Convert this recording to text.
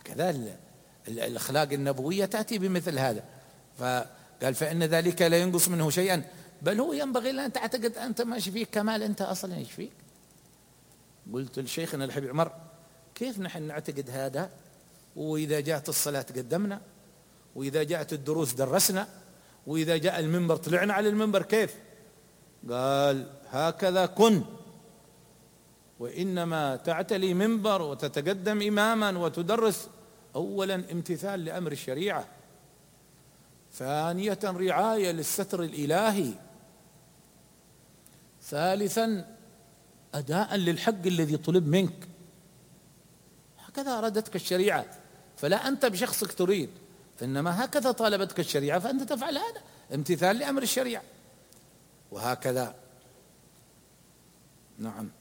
هكذا الأخلاق النبوية تأتي بمثل هذا. فقال فإن ذلك لا ينقص منه شيئا، بل هو ينبغي أن تعتقد أنت ماشي فيك كمال، أنت أصلا إيش فيك. قلت لشيخنا الحبيب عمر كيف نحن نعتقد هذا وإذا جاءت الصلاة قدمنا، وإذا جاءت الدروس درسنا، وإذا جاء المنبر طلعنا على المنبر كيف؟ قال هكذا كن، وإنما تعتلي منبر وتتقدم إماما وتدرس أولا امتثال لأمر الشريعة، ثانية رعاية للستر الإلهي، ثالثا أداء للحق الذي طلب منك. هكذا أرادتك الشريعة، فلا أنت بشخصك تريد، إنما هكذا طالبتك الشريعة فأنت تفعل هذا امتثال لأمر الشريعة، وهكذا. نعم.